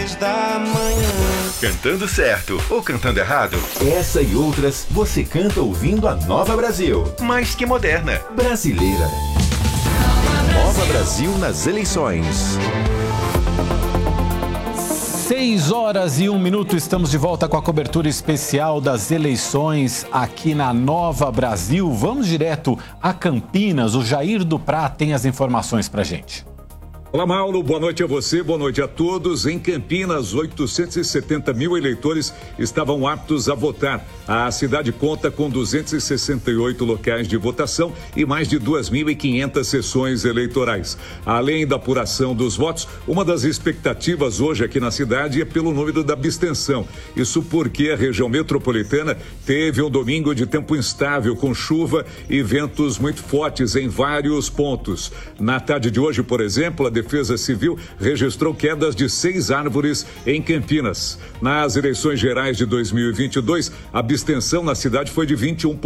Da manhã. Cantando certo ou cantando errado? Essa e outras você canta ouvindo a Nova Brasil. Mais que moderna. Brasileira. Nova Brasil nas eleições. 6h01, estamos de volta com a cobertura especial das eleições aqui na Nova Brasil. Vamos direto a Campinas. O Jair Duprá tem as informações pra gente. Olá, Mauro. Boa noite a você, boa noite a todos. Em Campinas, 870 mil eleitores estavam aptos a votar. A cidade conta com 268 locais de votação e mais de 2.500 sessões eleitorais. Além da apuração dos votos, uma das expectativas hoje aqui na cidade é pelo número da abstenção. Isso porque a região metropolitana teve um domingo de tempo instável, com chuva e ventos muito fortes em vários pontos. Na tarde de hoje, por exemplo, a Defesa Civil registrou quedas de 6 árvores em Campinas. Nas eleições gerais de 2022, a abstenção na cidade foi de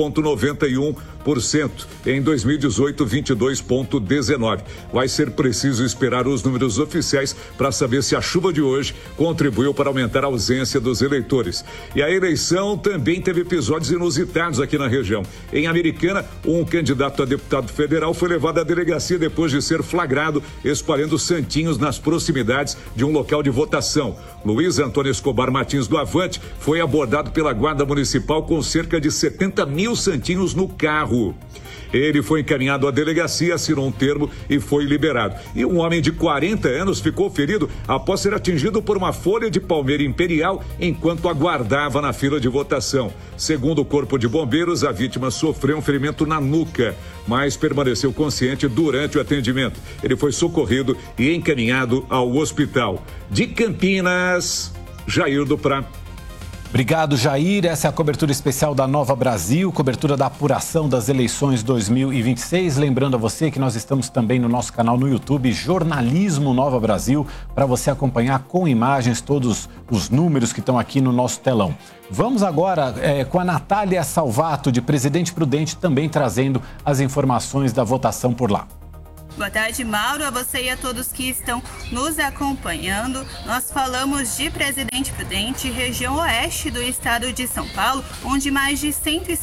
21,91%. Em 2018, 22,19%. Vai ser preciso esperar os números oficiais para saber se a chuva de hoje contribuiu para aumentar a ausência dos eleitores. E a eleição também teve episódios inusitados aqui na região. Em Americana, um candidato a deputado federal foi levado à delegacia depois de ser flagrado espalhando santinhos nas proximidades de um local de votação. Luiz Antônio Escobar Martins do Avante foi abordado pela Guarda Municipal com cerca de 70 mil santinhos no carro. Ele foi encaminhado à delegacia, assinou um termo e foi liberado. E um homem de 40 anos ficou ferido após ser atingido por uma folha de palmeira imperial enquanto aguardava na fila de votação. Segundo o Corpo de Bombeiros, a vítima sofreu um ferimento na nuca, mas permaneceu consciente durante o atendimento. Ele foi socorrido e encaminhado ao hospital. De Campinas, Jair Duprá. Obrigado, Jair. Essa é a cobertura especial da Nova Brasil, cobertura da apuração das eleições 2026. Lembrando a você que nós estamos também no nosso canal no YouTube, Jornalismo Nova Brasil, para você acompanhar com imagens todos os números que estão aqui no nosso telão. Vamos agora com a Natália Salvato, de Presidente Prudente, também trazendo as informações da votação por lá. Boa tarde, Mauro, a você e a todos que estão nos acompanhando. Nós falamos de Presidente Prudente, região oeste do estado de São Paulo, onde mais de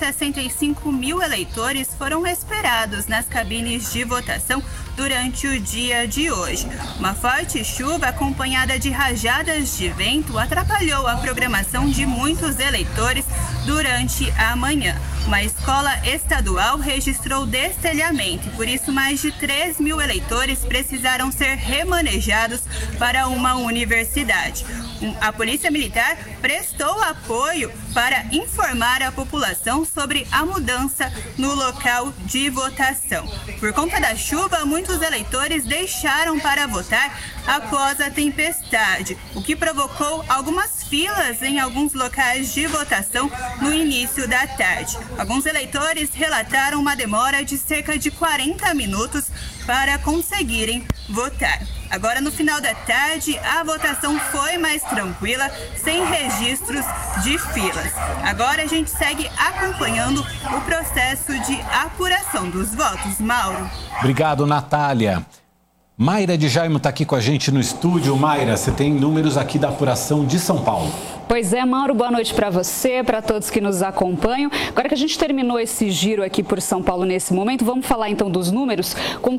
165 mil eleitores foram esperados nas cabines de votação durante o dia de hoje. Uma forte chuva acompanhada de rajadas de vento atrapalhou a programação de muitos eleitores durante a manhã. Uma escola estadual registrou destelhamento, por isso mais de 3 mil eleitores precisaram ser remanejados para uma universidade. A Polícia Militar prestou apoio para informar a população sobre a mudança no local de votação. Por conta da chuva, muitos eleitores deixaram para votar após a tempestade, o que provocou algumas filas em alguns locais de votação no início da tarde. Alguns eleitores relataram uma demora de cerca de 40 minutos para conseguirem votar. Agora, no final da tarde, a votação foi mais tranquila, sem registros de filas. Agora a gente segue acompanhando o processo de apuração dos votos. Mauro. Obrigado, Natália. Mayra de Jaime está aqui com a gente no estúdio. Mayra, você tem números aqui da apuração de São Paulo. Pois é, Mauro, boa noite para você, para todos que nos acompanham. Agora que a gente terminou esse giro aqui por São Paulo nesse momento, vamos falar então dos números. Com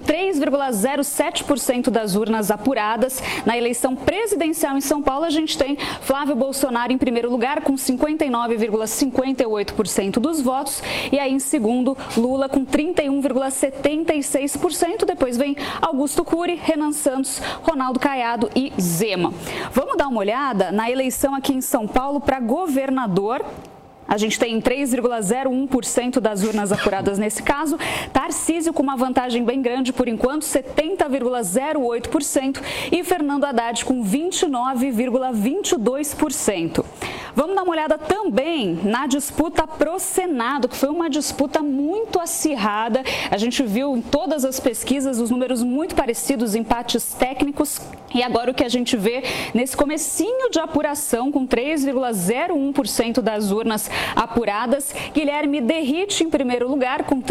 3,07% das urnas apuradas na eleição presidencial em São Paulo, a gente tem Flávio Bolsonaro em primeiro lugar com 59,58% dos votos e aí em segundo Lula com 31,76%. Depois vem Augusto Cury, Renan Santos, Ronaldo Caiado e Zema. Vamos dar uma olhada na eleição aqui em São Paulo para governador. A gente tem 3,01% das urnas apuradas nesse caso. Tarcísio com uma vantagem bem grande por enquanto, 70,08%. E Fernando Haddad com 29,22%. Vamos dar uma olhada também na disputa pro Senado, que foi uma disputa muito acirrada. A gente viu em todas as pesquisas os números muito parecidos, empates técnicos. E agora o que a gente vê nesse comecinho de apuração, com 3,01% das urnas apuradas, Guilherme Derrite em primeiro lugar, com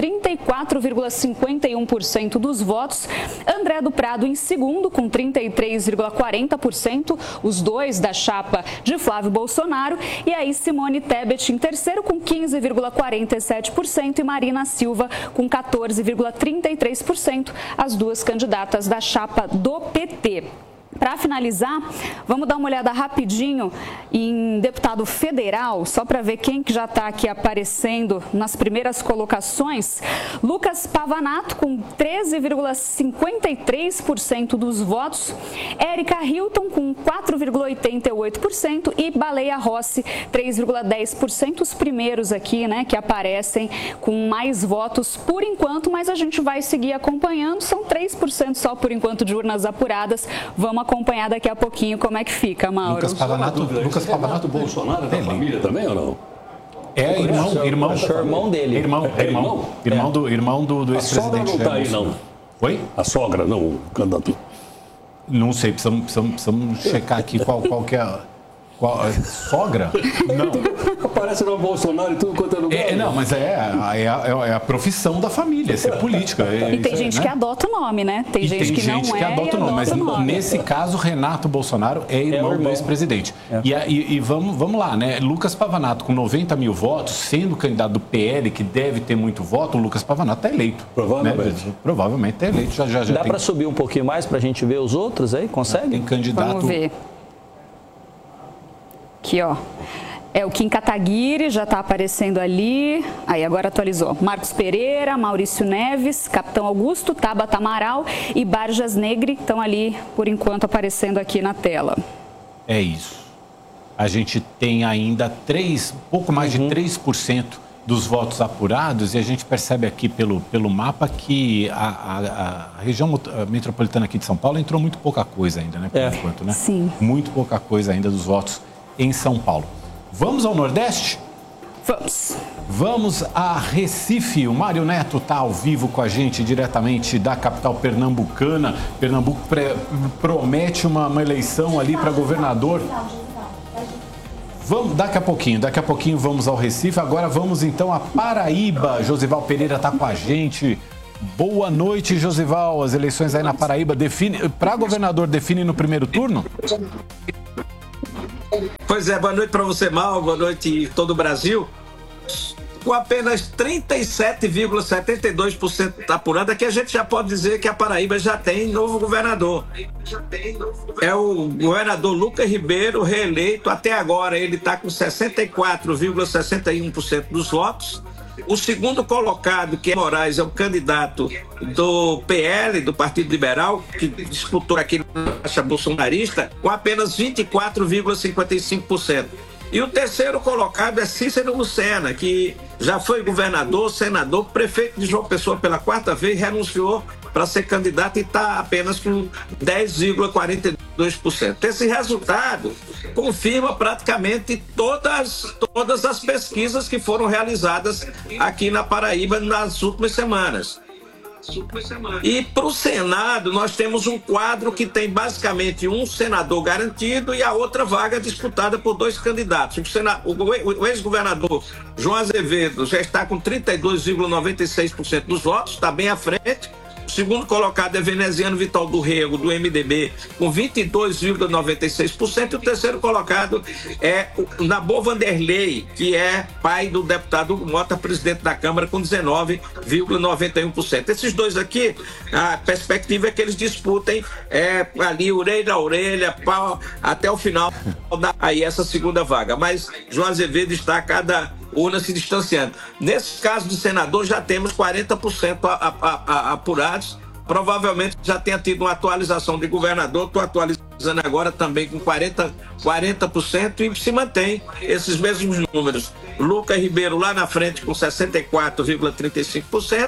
34,51% dos votos. André do Prado em segundo, com 33,40%, os dois da chapa de Flávio Bolsonaro. E aí Simone Tebet em terceiro, com 15,47%, e Marina Silva com 14,33%, as duas candidatas da chapa do PT. Para finalizar, vamos dar uma olhada rapidinho em deputado federal, só para ver quem que já está aqui aparecendo nas primeiras colocações. Lucas Pavanato, com 13,53% dos votos. Érica Hilton, com 4,88%. E Baleia Rossi, 3,10%. Os primeiros aqui, né, que aparecem com mais votos por enquanto, mas a gente vai seguir acompanhando. São 3% só por enquanto de urnas apuradas. Vamos acompanhar daqui a pouquinho como é que fica, Mauro. Lucas Pavanato Bolsonaro da família também ou não? É irmão dele. Irmão do ex-presidente. A sogra não está aí, não. Oi? A sogra, não, o candidato. Não sei, precisamos checar aqui qual que é sogra? Não. Aparece no Bolsonaro e tudo quanto é lugar. Não, mas é a profissão da família, ser política. E tem gente que adota o nome, né? Tem gente que adota o nome. Mas nesse caso, Renato Bolsonaro é irmão do ex-presidente. E vamos lá, né? Lucas Pavanato, com 90 mil votos, sendo candidato do PL, que deve ter muito voto, o Lucas Pavanato está eleito. Provavelmente. Né? Provavelmente está eleito. Já Dá para subir um pouquinho mais para a gente ver os outros aí? Consegue? Tem candidato. Vamos ver. Aqui, ó. O Kim Kataguiri já está aparecendo ali. Aí, agora atualizou. Marcos Pereira, Maurício Neves, Capitão Augusto, Tabata Amaral e Barjas Negri estão ali, por enquanto, aparecendo aqui na tela. É isso. A gente tem ainda pouco mais de 3% dos votos apurados, e a gente percebe aqui pelo mapa que a região metropolitana aqui de São Paulo entrou muito pouca coisa ainda, né? Por enquanto, né? Sim. Muito pouca coisa ainda dos votos em São Paulo. Vamos ao Nordeste? Vamos. Vamos a Recife. O Mário Neto está ao vivo com a gente, diretamente da capital pernambucana. Pernambuco promete uma eleição ali para governador. Vamos, daqui a pouquinho vamos ao Recife. Agora vamos então a Paraíba. Josival Pereira está com a gente. Boa noite, Josival. As eleições aí na Paraíba para governador define no primeiro turno? Pois é, boa noite para você, Mal, boa noite todo o Brasil. Com apenas 37,72% apurada, que a gente já pode dizer que a Paraíba já tem novo governador. É o governador Lucas Ribeiro, reeleito. Até agora ele está com 64,61% dos votos. O segundo colocado, que é Moraes, é o candidato do PL, do Partido Liberal, que disputou aqui na faixa bolsonarista, com apenas 24,55%. E o terceiro colocado é Cícero Lucena, que já foi governador, senador, prefeito de João Pessoa pela quarta vez, renunciou para ser candidato e está apenas com 10,42%. Esse resultado confirma praticamente todas as pesquisas que foram realizadas aqui na Paraíba nas últimas semanas. E para o Senado, nós temos um quadro que tem basicamente um senador garantido e a outra vaga disputada por dois candidatos. O ex-governador João Azevedo já está com 32,96% dos votos, está bem à frente. O segundo colocado é Veneziano Vital do Rego, do MDB, com 22,96%. E o terceiro colocado é o Nabor Vanderlei, que é pai do deputado Mota, presidente da Câmara, com 19,91%. Esses dois aqui, a perspectiva é que eles disputem ali orelha a orelha, até o final, aí essa segunda vaga. Mas João Azevedo está a cada urna se distanciando. Nesse caso do senador, já temos 40% apurados. Provavelmente já tenha tido uma atualização de governador. Estou atualizando agora também com 40% e se mantém esses mesmos números. Lucas Ribeiro lá na frente com 64,35%.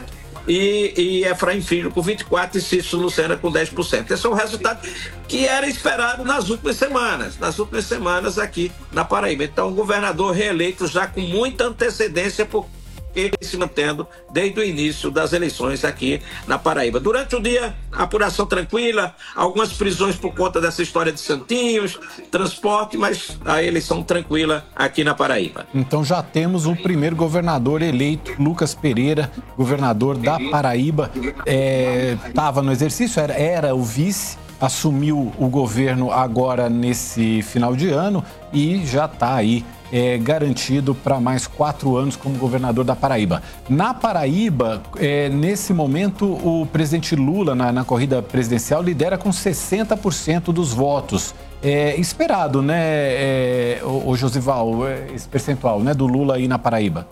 e Efraim Filho com 24% e Cícero Lucena com 10%. Esse é um resultado que era esperado nas últimas semanas aqui na Paraíba. Então, o governador reeleito já com muita antecedência, porque ele se mantendo desde o início das eleições aqui na Paraíba. Durante o dia, apuração tranquila, algumas prisões por conta dessa história de santinhos, transporte, mas a eleição tranquila aqui na Paraíba. Então já temos o primeiro governador eleito, Lucas Pereira, governador da Paraíba. Estava no exercício, era o vice, assumiu o governo agora nesse final de ano e já está aí garantido para mais 4 anos como governador da Paraíba. Na Paraíba, nesse momento, o presidente Lula, na corrida presidencial, lidera com 60% dos votos. Esperado, né, o Josival, esse percentual, né, do Lula aí na Paraíba?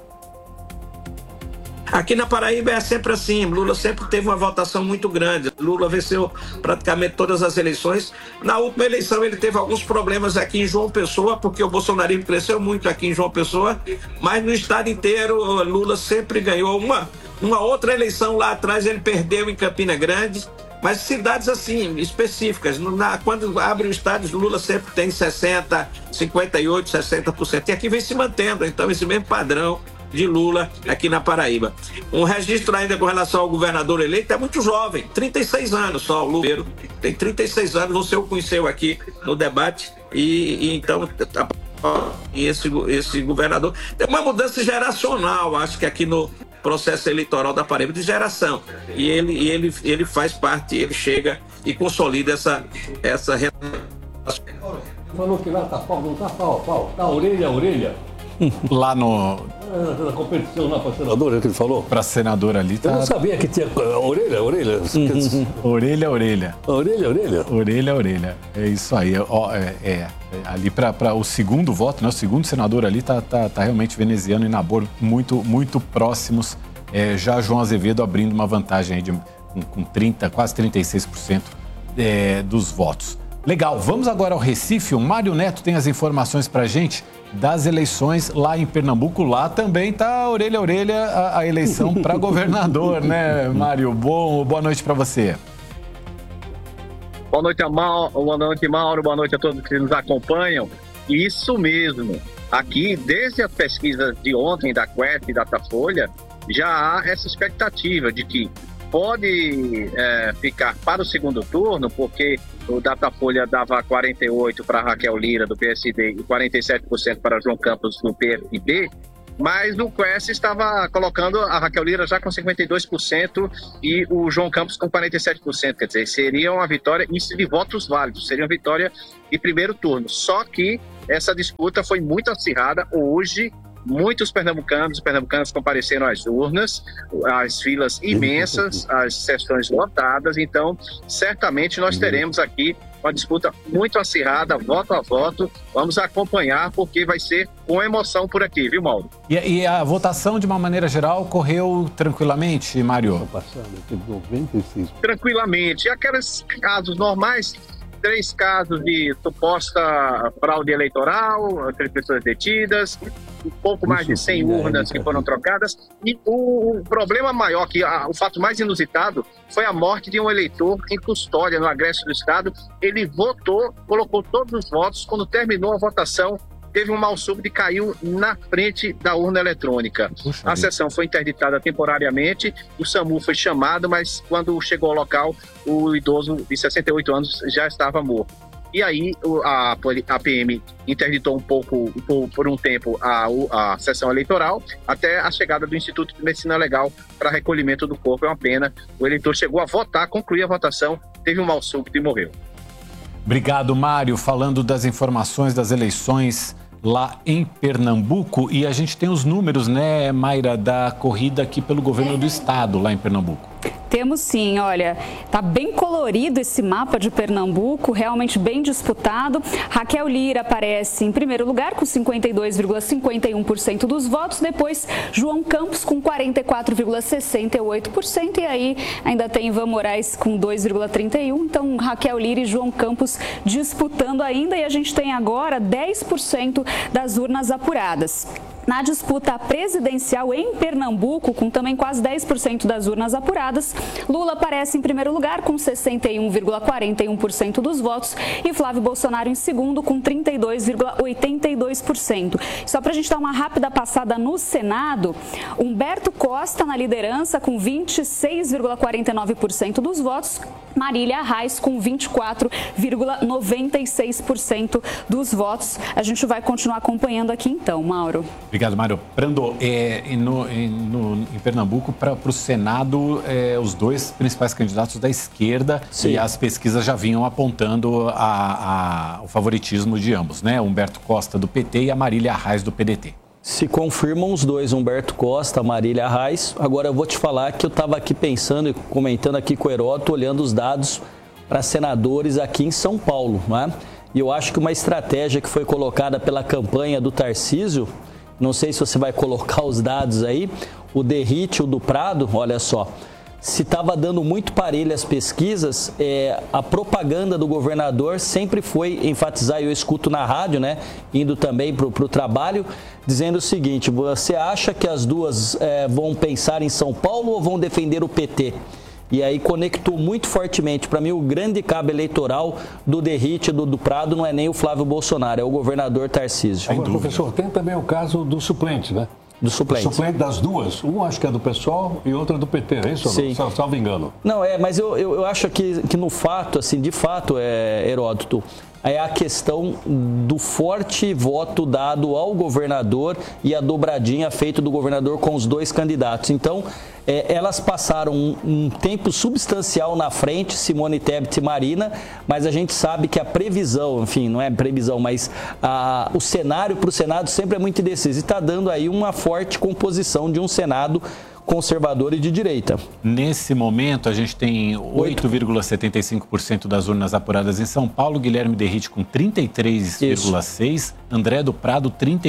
Aqui na Paraíba é sempre assim, Lula sempre teve uma votação muito grande. Lula venceu praticamente todas as eleições. Na última eleição ele teve alguns problemas aqui em João Pessoa, porque o bolsonarismo cresceu muito aqui em João Pessoa, mas no estado inteiro Lula sempre ganhou. Uma outra eleição lá atrás ele perdeu em Campina Grande, mas cidades assim, específicas. Quando abre o estado, Lula sempre tem 60%, 58%, 60%. E aqui vem se mantendo, então, esse mesmo padrão de Lula aqui na Paraíba. Um registro ainda com relação ao governador eleito, é muito jovem, 36 anos só, o Lula tem 36 anos, você o conheceu aqui no debate, e então esse governador tem uma mudança geracional, acho que aqui no processo eleitoral da Paraíba, de geração, e ele faz parte, ele chega e consolida essa relação. Falou que lá tá pau, não tá pau, tá orelha a orelha. Lá no... Na competição lá para senador, é o que ele falou? Para senador ali, tá... Eu não sabia que tinha orelha. Orelha. Orelha. É isso aí. Ali para o segundo voto, né? O segundo senador ali tá realmente veneziano e Nabor muito próximos. Já João Azevedo abrindo uma vantagem aí com 30, quase 36% dos votos. Legal, vamos agora ao Recife. O Mário Neto tem as informações para a gente das eleições lá em Pernambuco. Lá também tá orelha a orelha a eleição para governador, né, Mário? Boa noite para você. Boa noite, Mauro. Boa noite a todos que nos acompanham. Isso mesmo. Aqui, desde as pesquisas de ontem da Quest e da Datafolha, já há essa expectativa de que pode ficar para o segundo turno, porque o Datafolha dava 48% para Raquel Lira, do PSD, e 47% para João Campos, do PSB, mas o Quest estava colocando a Raquel Lira já com 52% e o João Campos com 47%, quer dizer, seria uma vitória de votos válidos, seria uma vitória de primeiro turno, só que essa disputa foi muito acirrada. Hoje, muitos pernambucanos compareceram às urnas, as filas imensas, as sessões lotadas, então certamente nós teremos aqui uma disputa muito acirrada, voto a voto. Vamos acompanhar, porque vai ser com emoção por aqui, viu, Mauro? E a votação, de uma maneira geral, correu tranquilamente, Mário? Tranquilamente. Aqueles casos normais, 3 casos de suposta fraude eleitoral, 3 pessoas detidas, um pouco mais de 100 urnas que foram trocadas. E o problema maior, o fato mais inusitado, foi a morte de um eleitor em custódia no Agreste do Estado. Ele votou, colocou todos os votos, quando terminou a votação, teve um mal súbito e caiu na frente da urna eletrônica. A sessão foi interditada temporariamente, o SAMU foi chamado, mas quando chegou ao local, o idoso de 68 anos já estava morto. E aí a PM interditou por um tempo a sessão eleitoral, até a chegada do Instituto de Medicina Legal para recolhimento do corpo. É uma pena. O eleitor chegou a votar, concluiu a votação, teve um mal súbito e morreu. Obrigado, Mário. Falando das informações das eleições lá em Pernambuco, e a gente tem os números, né, Mayra, da corrida aqui pelo governo do estado lá em Pernambuco. Temos sim, olha, tá bem colorido esse mapa de Pernambuco, realmente bem disputado. Raquel Lira aparece em primeiro lugar com 52,51% dos votos, depois João Campos com 44,68% e aí ainda tem Ivan Moraes com 2,31%, então Raquel Lira e João Campos disputando ainda, e a gente tem agora 10% das urnas apuradas. Na disputa presidencial em Pernambuco, com também quase 10% das urnas apuradas, Lula aparece em primeiro lugar com 61,41% dos votos e Flávio Bolsonaro em segundo com 32,82%. Só para a gente dar uma rápida passada no Senado, Humberto Costa na liderança com 26,49% dos votos, Marília Reis com 24,96% dos votos. A gente vai continuar acompanhando aqui então, Mauro. Obrigado, Mário. Brando, em Pernambuco, para o Senado, os dois principais candidatos da esquerda. Sim. E as pesquisas já vinham apontando o favoritismo de ambos, né? Humberto Costa, do PT, e a Marília Reis, do PDT. Se confirmam os dois, Humberto Costa, Marília Reis. Agora eu vou te falar que eu estava aqui pensando e comentando aqui com o Heródoto, olhando os dados para senadores aqui em São Paulo, né? E eu acho que uma estratégia que foi colocada pela campanha do Tarcísio, não sei se você vai colocar os dados aí, o Derrite, o do Prado, olha só, se estava dando muito parelho as pesquisas, a propaganda do governador sempre foi enfatizar, eu escuto na rádio, né, indo também para o trabalho, dizendo o seguinte: você acha que as duas vão pensar em São Paulo ou vão defender o PT? E aí conectou muito fortemente. Para mim, o grande cabo eleitoral do Derrite, do Prado, não é nem o Flávio Bolsonaro, é o governador Tarcísio. Agora, professor, tem também o caso do suplente, né? Do suplente. O suplente das duas. Um acho que é do PSOL e outro é do PT, é isso? Sim. Salvo engano. Não, mas eu acho que no fato, assim, de fato, Heródoto, é a questão do forte voto dado ao governador e a dobradinha feita do governador com os dois candidatos. Então, elas passaram um tempo substancial na frente, Simone Tebet e Marina, mas a gente sabe que a previsão, enfim, não é previsão, mas o cenário para o Senado sempre é muito indeciso. E está dando aí uma forte composição de um Senado conservador e de direita. Nesse momento, a gente tem 8,75% das urnas apuradas em São Paulo, Guilherme Derrite com 33,6%, André do Prado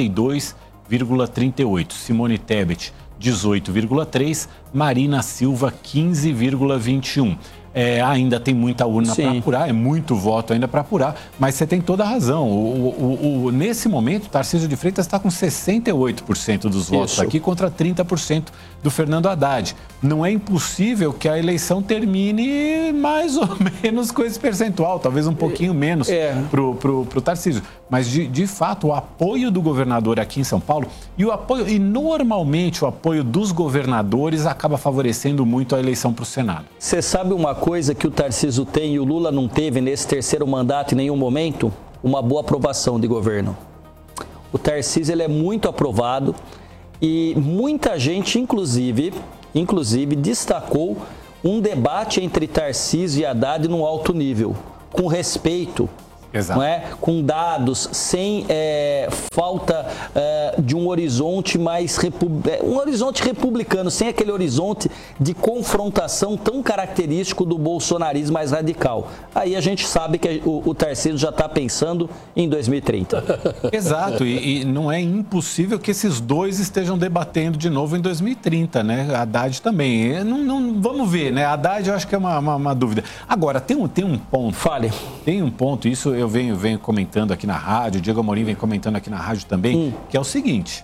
32,38%, Simone Tebet 18,3%, Marina Silva 15,21%. Ainda tem muita urna para apurar, é muito voto ainda para apurar, mas você tem toda a razão. Nesse momento, o Tarcísio de Freitas está com 68% dos votos aqui contra 30% do Fernando Haddad. Não é impossível que a eleição termine mais ou menos com esse percentual, talvez um pouquinho menos para o Tarcísio. Mas, de fato, o apoio do governador aqui em São Paulo e normalmente o apoio dos governadores acaba favorecendo muito a eleição para o Senado. Você sabe uma coisa que o Tarcísio tem e o Lula não teve nesse terceiro mandato em nenhum momento? Uma boa aprovação de governo. O Tarcísio ele é muito aprovado e muita gente, inclusive destacou um debate entre Tarcísio e Haddad num alto nível, com respeito. Exato. Não é? Com dados, sem falta de um horizonte mais um horizonte republicano, sem aquele horizonte de confrontação tão característico do bolsonarismo mais radical. Aí a gente sabe que o Tarcísio já está pensando em 2030. Exato, e não é impossível que esses dois estejam debatendo de novo em 2030, né? Haddad também. Vamos ver, né? Haddad eu acho que é uma dúvida. Agora, tem um ponto. Fale. Tem um ponto, isso eu venho comentando aqui na rádio, o Diego Amorim vem comentando aqui na rádio também, que é o seguinte,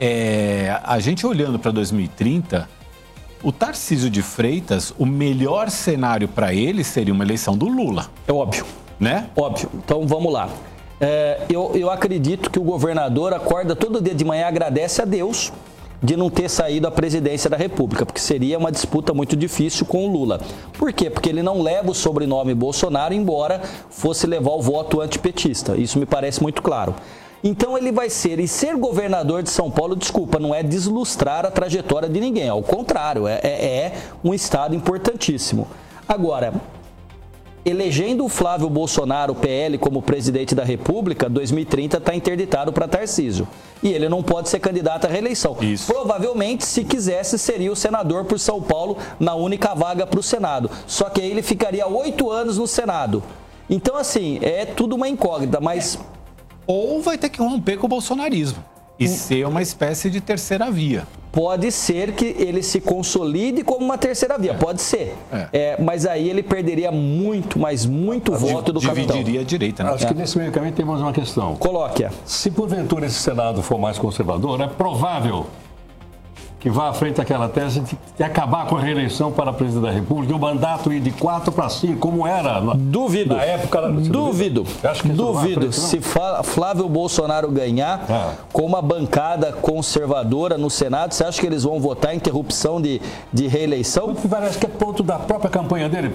a gente olhando para 2030, o Tarcísio de Freitas, o melhor cenário para ele seria uma eleição do Lula. É óbvio. Né? Óbvio. Então vamos lá. Eu acredito que o governador acorda todo dia de manhã e agradece a Deus de não ter saído à presidência da República, porque seria uma disputa muito difícil com o Lula. Por quê? Porque ele não leva o sobrenome Bolsonaro, embora fosse levar o voto antipetista. Isso me parece muito claro. Então ele vai ser, e ser governador de São Paulo, desculpa, não é deslustrar a trajetória de ninguém, ao contrário, é um estado importantíssimo. Agora, elegendo o Flávio Bolsonaro, PL, como presidente da República, 2030 está interditado para Tarcísio. E ele não pode ser candidato à reeleição. Isso. Provavelmente, se quisesse, seria o senador por São Paulo na única vaga para o Senado. Só que aí ele ficaria 8 anos no Senado. Então, assim, é tudo uma incógnita, mas... Ou vai ter que romper com o bolsonarismo. e ser uma espécie de terceira via. Pode ser que ele se consolide como uma terceira via, pode ser. Mas aí ele perderia muito, mas muito voto do capitão. Dividiria a direita, né? Acho que nesse meio caminho tem mais uma questão. Coloque-a. Se porventura esse Senado for mais conservador, é provável que vá à frente aquela tese de acabar com a reeleição para presidente da República, o mandato ir de 4 para 5, como era Duvido. Na época. Duvido. Duvido. Se Flávio Bolsonaro ganhar com uma bancada conservadora no Senado, você acha que eles vão votar em interrupção de reeleição? Parece que é ponto da própria campanha dele.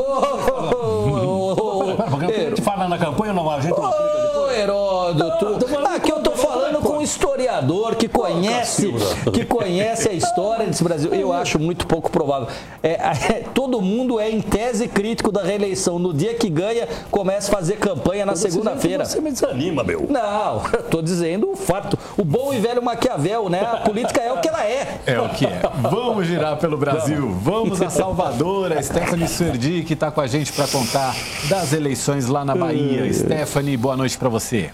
A gente fala na campanha, não, a gente não aplica depois. Heródoto, aqui eu tô falando com um historiador que conhece a história desse Brasil. Eu acho muito pouco provável. Todo mundo é em tese crítico da reeleição. No dia que ganha, começa a fazer campanha na segunda-feira. Você me desanima, meu. Não, eu tô dizendo o fato. O bom e velho Maquiavel, né? A política é o que ela é. É o que é. Vamos girar pelo Brasil. Vamos a Salvador. A Stephanie Suerdi, que está com a gente para contar das eleições lá na Bahia. Stephanie, boa noite para você.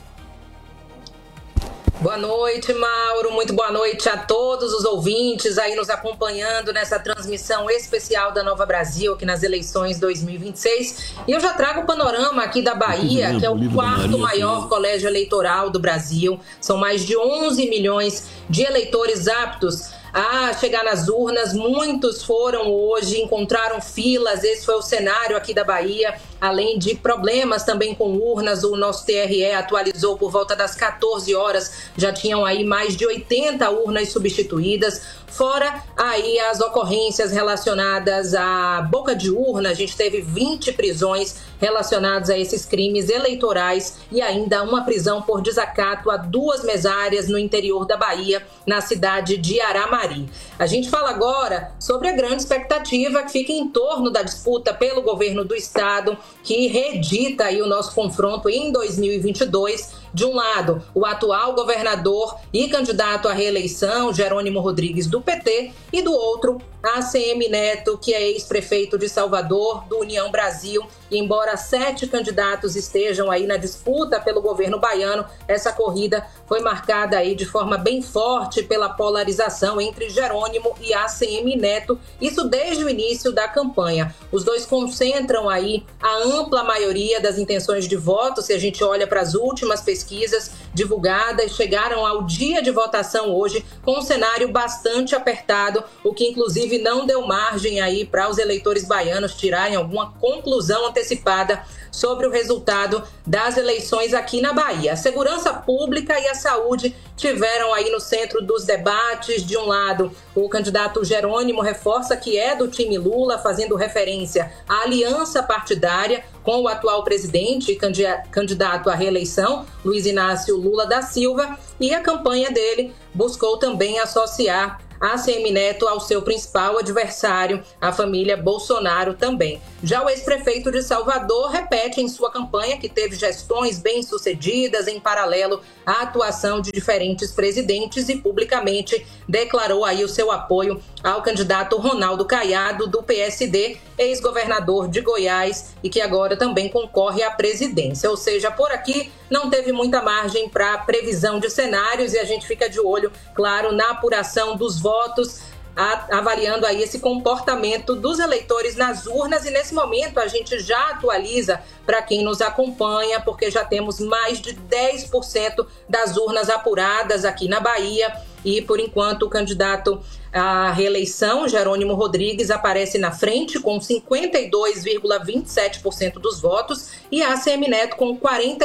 Boa noite, Mauro. Muito boa noite a todos os ouvintes aí nos acompanhando nessa transmissão especial da Nova Brasil aqui nas eleições 2026. E eu já trago o panorama aqui da Bahia, que é o 4º maior colégio eleitoral do Brasil. São mais de 11 milhões de eleitores aptos a chegar nas urnas. Muitos foram hoje, encontraram filas. Esse foi o cenário aqui da Bahia. Além de problemas também com urnas, o nosso TRE atualizou por volta das 14 horas, já tinham aí mais de 80 urnas substituídas, fora aí as ocorrências relacionadas à boca de urna. A gente teve 20 prisões relacionadas a esses crimes eleitorais e ainda uma prisão por desacato a 2 mesárias no interior da Bahia, na cidade de Aramari. A gente fala agora sobre a grande expectativa que fica em torno da disputa pelo governo do estado, que reedita aí o nosso confronto em 2022. De um lado, o atual governador e candidato à reeleição, Jerônimo Rodrigues, do PT, e do outro, ACM Neto, que é ex-prefeito de Salvador, do União Brasil. E embora 7 candidatos estejam aí na disputa pelo governo baiano, essa corrida foi marcada aí de forma bem forte pela polarização entre Jerônimo e ACM Neto, isso desde o início da campanha. Os dois concentram aí a ampla maioria das intenções de voto. Se a gente olha para as últimas pesquisas divulgadas, chegaram ao dia de votação hoje com um cenário bastante apertado, o que inclusive não deu margem aí para os eleitores baianos tirarem alguma conclusão antecipada sobre o resultado das eleições aqui na Bahia. A segurança pública e a saúde tiveram aí no centro dos debates. De um lado, o candidato Jerônimo reforça que é do time Lula, fazendo referência à aliança partidária com o atual presidente e candidato à reeleição, Luiz Inácio Lula da Silva, e a campanha dele buscou também associar ACM Neto ao seu principal adversário, a família Bolsonaro também. Já o ex-prefeito de Salvador repete em sua campanha que teve gestões bem-sucedidas em paralelo à atuação de diferentes presidentes e publicamente declarou aí o seu apoio ao candidato Ronaldo Caiado, do PSD, ex-governador de Goiás e que agora também concorre à presidência. Ou seja, por aqui não teve muita margem para previsão de cenários e a gente fica de olho, claro, na apuração dos votos, avaliando aí esse comportamento dos eleitores nas urnas. E nesse momento a gente já atualiza para quem nos acompanha, porque já temos mais de 10% das urnas apuradas aqui na Bahia. E, por enquanto, o candidato à reeleição, Jerônimo Rodrigues, aparece na frente com 52,27% dos votos e a ACM Neto com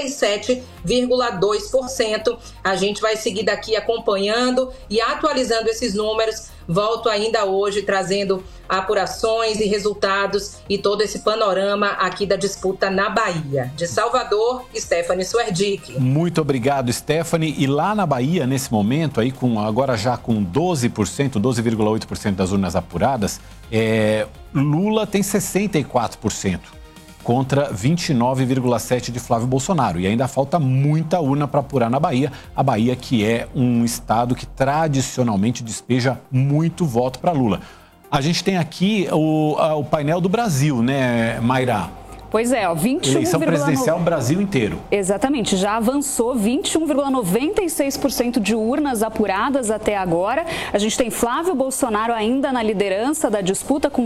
47,2%. A gente vai seguir daqui acompanhando e atualizando esses números. Volto ainda hoje trazendo apurações e resultados e todo esse panorama aqui da disputa na Bahia. De Salvador, Stephanie Suerdick. Muito obrigado, Stephanie. E lá na Bahia, nesse momento, aí agora já com 12,8% das urnas apuradas, Lula tem 64%. Contra 29,7% de Flávio Bolsonaro. E ainda falta muita urna para apurar na Bahia. A Bahia, que é um estado que tradicionalmente despeja muito voto para Lula. A gente tem aqui o painel do Brasil, né, Mayra? Pois é, ó, 21, eleição presidencial Brasil inteiro. Exatamente, já avançou 21,96% de urnas apuradas até agora. A gente tem Flávio Bolsonaro ainda na liderança da disputa com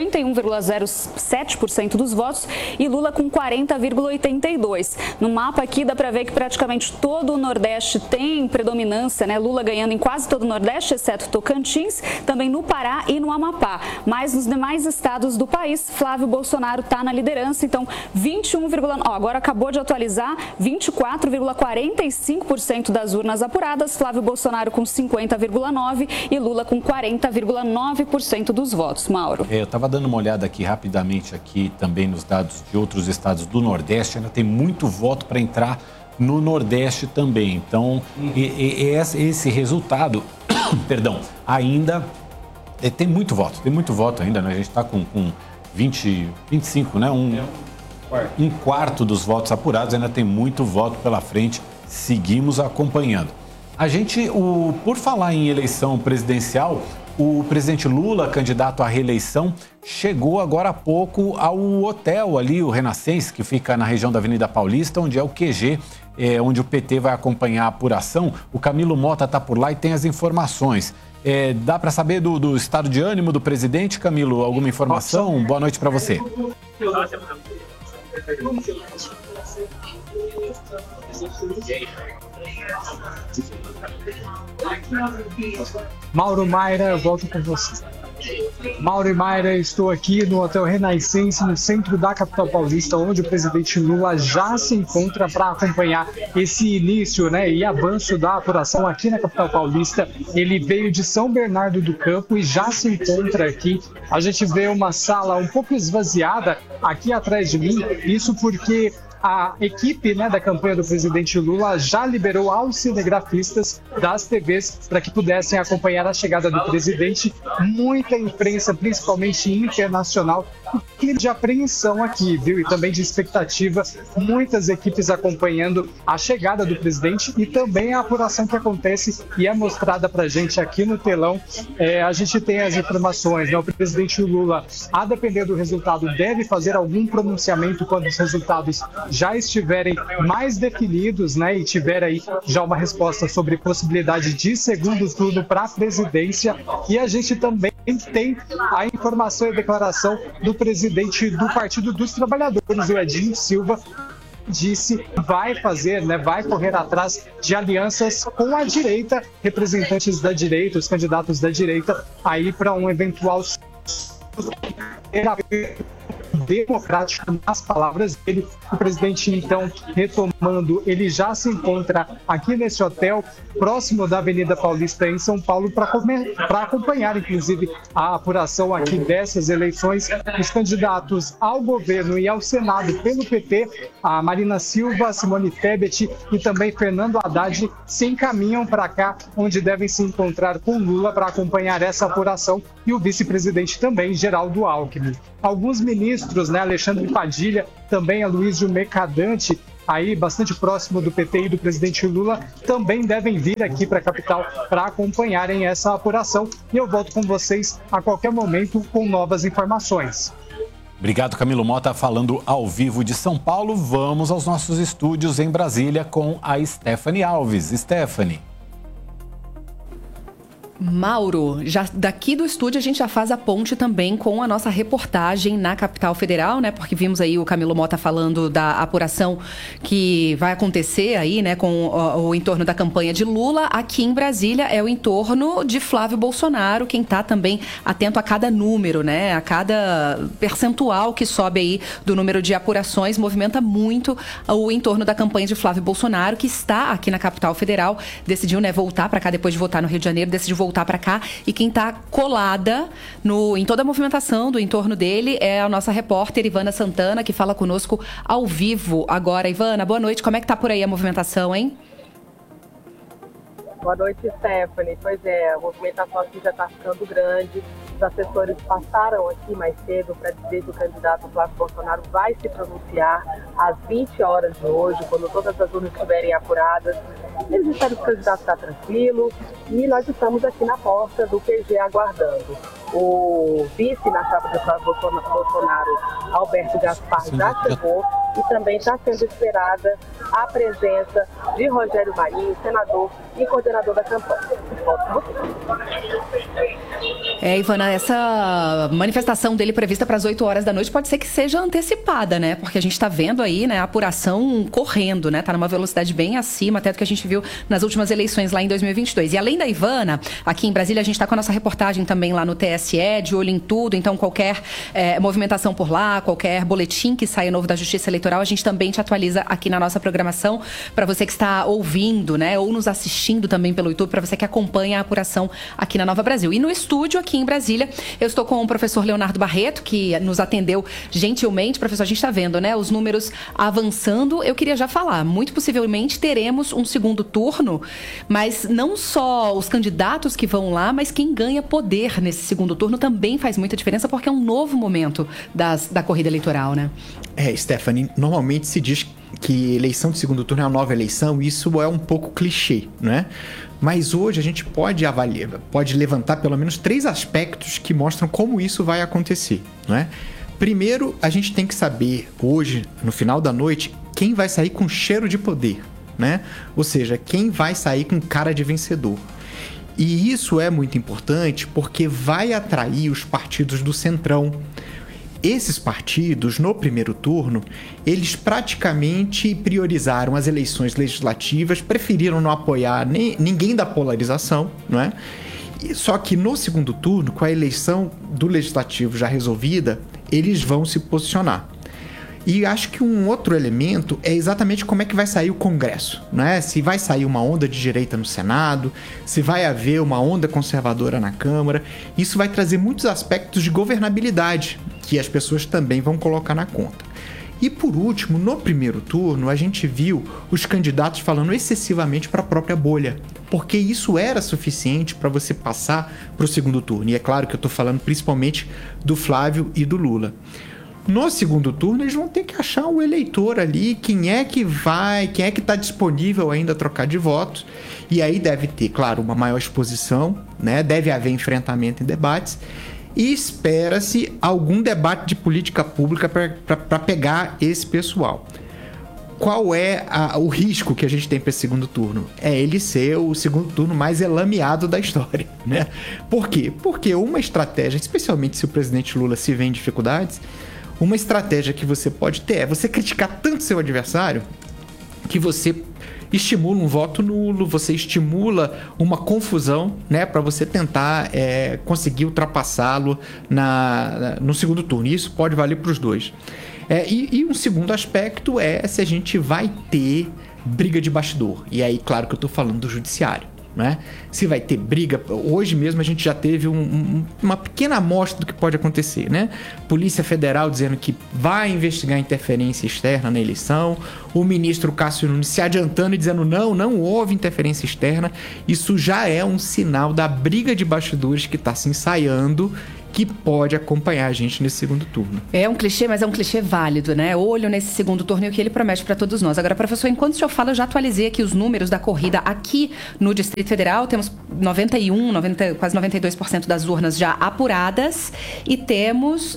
51,07% dos votos e Lula com 40,82%. No mapa aqui dá para ver que praticamente todo o Nordeste tem predominância, né? Lula ganhando em quase todo o Nordeste, exceto Tocantins, também no Pará e no Amapá. Mas nos demais estados do país, Flávio Bolsonaro está na liderança, então 21, agora acabou de atualizar, 24,45% das urnas apuradas, Flávio Bolsonaro com 50,9% e Lula com 40,9% dos votos. Mauro. Eu estava dando uma olhada aqui rapidamente aqui também nos dados de outros estados do Nordeste, ainda tem muito voto para entrar no Nordeste também. Então, esse resultado, perdão, ainda tem muito voto ainda, né? A gente está com 25, né? Um quarto dos votos apurados, ainda tem muito voto pela frente, seguimos acompanhando. Por falar em eleição presidencial, o presidente Lula, candidato à reeleição, chegou agora há pouco ao hotel ali, o Renascença, que fica na região da Avenida Paulista, onde é o QG, onde o PT vai acompanhar a apuração. O Camilo Mota está por lá e tem as informações. Dá para saber do estado de ânimo do presidente, Camilo? Alguma informação? Boa noite para você. Mauro Maira, eu volto com você. Mauro e Mayra, estou aqui no Hotel Renascença, no centro da capital paulista, onde o presidente Lula já se encontra para acompanhar esse início, né, e avanço da apuração aqui na capital paulista. Ele veio de São Bernardo do Campo e já se encontra aqui. A gente vê uma sala um pouco esvaziada aqui atrás de mim, isso porque a equipe, né, da campanha do presidente Lula já liberou aos cinegrafistas das TVs para que pudessem acompanhar a chegada do presidente. Muita imprensa, principalmente internacional, clima de apreensão aqui, viu? E também de expectativa, muitas equipes acompanhando a chegada do presidente e também a apuração que acontece e é mostrada para a gente aqui no telão. A gente tem as informações, né? O presidente Lula, a depender do resultado, deve fazer algum pronunciamento quando os resultados já estiverem mais definidos, né? E tiver aí já uma resposta sobre possibilidade de segundo turno para a presidência. E a gente também tem a informação e a declaração do presidente do Partido dos Trabalhadores, o Edinho Silva, disse que vai fazer, né, vai correr atrás de alianças com a direita, representantes da direita, os candidatos da direita, aí para um eventual democrático, nas palavras dele. O presidente, então, retomando, ele já se encontra aqui nesse hotel, próximo da Avenida Paulista, em São Paulo, para acompanhar, inclusive, a apuração aqui dessas eleições. Os candidatos ao governo e ao Senado pelo PT, a Marina Silva, Simone Tebet e também Fernando Haddad, se encaminham para cá, onde devem se encontrar com Lula para acompanhar essa apuração, e o vice-presidente também, Geraldo Alckmin. Alguns ministros, né, Alexandre Padilha, também Aloysio Mercadante, aí bastante próximo do PT e do presidente Lula, também devem vir aqui para a capital para acompanharem essa apuração. E eu volto com vocês a qualquer momento com novas informações. Obrigado, Camilo Mota, falando ao vivo de São Paulo. Vamos aos nossos estúdios em Brasília com a Stephanie Alves. Stephanie. Mauro, já daqui do estúdio a gente já faz a ponte também com a nossa reportagem na capital federal, né? Porque vimos aí o Camilo Mota falando da apuração que vai acontecer aí, né? Com o entorno da campanha de Lula. Aqui em Brasília é o entorno de Flávio Bolsonaro, quem está também atento a cada número, né? A cada percentual que sobe aí do número de apurações, movimenta muito o entorno da campanha de Flávio Bolsonaro, que está aqui na capital federal, decidiu, né, voltar para cá depois de votar no Rio de Janeiro, decidiu voltar para cá, e quem está colada em toda a movimentação do entorno dele é a nossa repórter Ivana Santana, que fala conosco ao vivo agora. Ivana, boa noite. Como é que tá por aí a movimentação, hein? Boa noite, Stephanie. Pois é, a movimentação aqui já está ficando grande. Os assessores passaram aqui mais cedo para dizer que o candidato Flávio Bolsonaro vai se pronunciar às 20 horas de hoje, quando todas as urnas estiverem apuradas. Eles disseram que o candidato está tranquilo e nós estamos aqui na porta do QG aguardando. O vice na chapa de Flávio Bolsonaro, Alberto Gaspar, já chegou e também está sendo esperada a presença de Rogério Marinho, senador e coordenador da campanha. Ivana, essa manifestação dele prevista para as 8 horas da noite pode ser que seja antecipada, né? Porque a gente está vendo aí, né, a apuração correndo, né? Tá numa velocidade bem acima até do que a gente viu nas últimas eleições lá em 2022. E além da Ivana, aqui em Brasília, a gente está com a nossa reportagem também lá no TSE, de olho em tudo. Então, qualquer movimentação por lá, qualquer boletim que saia novo da Justiça Eleitoral, a gente também te atualiza aqui na nossa programação para você que está ouvindo, né? Ou nos assistindo também pelo YouTube, para você que acompanha a apuração aqui na Nova Brasil. E no estúdio aqui em Brasília, eu estou com o professor Leonardo Barreto, que nos atendeu gentilmente. Professor, a gente está vendo, né, os números avançando. Eu queria já falar, muito possivelmente teremos um segundo turno, mas não só os candidatos que vão lá, mas quem ganha poder nesse segundo turno também faz muita diferença, porque é um novo momento da corrida eleitoral, né? Stephanie, normalmente se diz que eleição de segundo turno é uma nova eleição, e isso é um pouco clichê, né? Mas hoje a gente pode levantar pelo menos 3 aspectos que mostram como isso vai acontecer, né? Primeiro, a gente tem que saber hoje, no final da noite, quem vai sair com cheiro de poder, né? Ou seja, quem vai sair com cara de vencedor. E isso é muito importante porque vai atrair os partidos do Centrão. Esses partidos, no primeiro turno, eles praticamente priorizaram as eleições legislativas, preferiram não apoiar ninguém da polarização, não é? Só que no segundo turno, com a eleição do legislativo já resolvida, eles vão se posicionar. E acho que um outro elemento é exatamente como é que vai sair o Congresso, né? Se vai sair uma onda de direita no Senado, se vai haver uma onda conservadora na Câmara. Isso vai trazer muitos aspectos de governabilidade que as pessoas também vão colocar na conta. E por último, no primeiro turno, a gente viu os candidatos falando excessivamente para a própria bolha, porque isso era suficiente para você passar para o segundo turno. E é claro que eu estou falando principalmente do Flávio e do Lula. No segundo turno, eles vão ter que achar o eleitor ali, quem é que está disponível ainda a trocar de votos. E aí deve ter, claro, uma maior exposição, né? Deve haver enfrentamento em debates. E espera-se algum debate de política pública para pegar esse pessoal. Qual é o risco que a gente tem para esse segundo turno? É ele ser o segundo turno mais elameado da história, né? Por quê? Porque uma estratégia, especialmente se o presidente Lula se vê em dificuldades, uma estratégia que você pode ter é você criticar tanto seu adversário que você estimula um voto nulo, você estimula uma confusão, né, para você tentar conseguir ultrapassá-lo no segundo turno. E isso pode valer para os dois. E um segundo aspecto é se a gente vai ter briga de bastidor. E aí, claro que eu estou falando do judiciário, né? Se vai ter briga, hoje mesmo a gente já teve uma pequena amostra do que pode acontecer, né? Polícia Federal dizendo que vai investigar interferência externa na eleição, o ministro Cássio Nunes se adiantando e dizendo não houve interferência externa. Isso já é um sinal da briga de bastidores que está se ensaiando, que pode acompanhar a gente nesse segundo turno. É um clichê, mas é um clichê válido, né? Olho nesse segundo turno e o que ele promete para todos nós. Agora, professor, enquanto o senhor fala, eu já atualizei aqui os números da corrida aqui no Distrito Federal. Temos quase 92% das urnas já apuradas e temos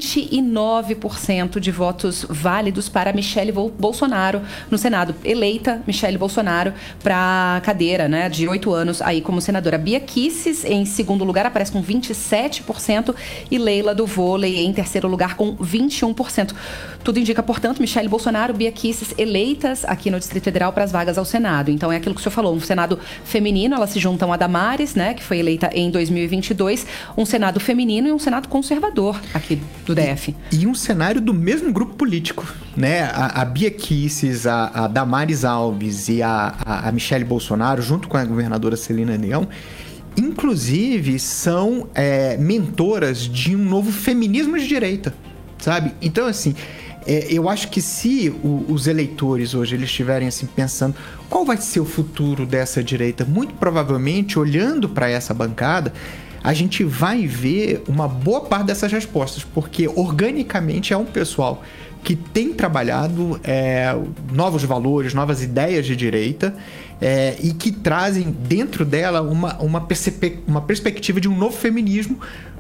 29% de votos válidos para Michele Bolsonaro no Senado. Eleita Michele Bolsonaro para a cadeira, né, de 8 anos aí como senadora. Bia Kicis, em segundo lugar, aparece com 27%. E Leila do Vôlei em terceiro lugar com 21%. Tudo indica, portanto, Michele Bolsonaro, Bia Kicis eleitas aqui no Distrito Federal para as vagas ao Senado. Então é aquilo que o senhor falou, um Senado feminino, elas se juntam a Damares, né, que foi eleita em 2022, um Senado feminino e um Senado conservador aqui do DF. E um cenário do mesmo grupo político, né? A Bia Kicis, a Damares Alves e a Michele Bolsonaro, junto com a governadora Celina Leão, inclusive são mentoras de um novo feminismo de direita, sabe? Então, assim, eu acho que se os eleitores hoje eles estiverem assim, pensando qual vai ser o futuro dessa direita, muito provavelmente, olhando para essa bancada, a gente vai ver uma boa parte dessas respostas, porque organicamente é um pessoal que tem trabalhado novos valores, novas ideias de direita, e que trazem dentro dela uma perspectiva de um novo feminismo,